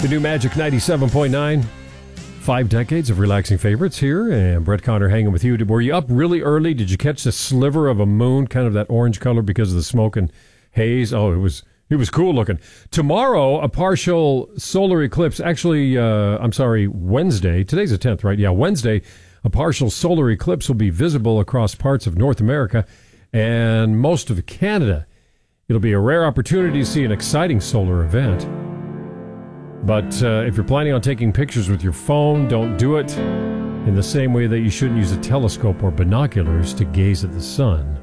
The new Magic 97.9. 5 decades of relaxing favorites here, and Brett Connor hanging with you. Were you up really early? Did you catch the sliver of a moon, kind of that orange color because of the smoke and haze? Oh, it was cool looking. Tomorrow, a partial solar eclipse. Actually, Wednesday. Today's the 10th, right? Yeah, Wednesday, a partial solar eclipse will be visible across parts of North America and most of Canada. It'll be a rare opportunity to see an exciting solar event. But if you're planning on taking pictures with your phone, don't do it in the same way that you shouldn't use a telescope or binoculars to gaze at the sun.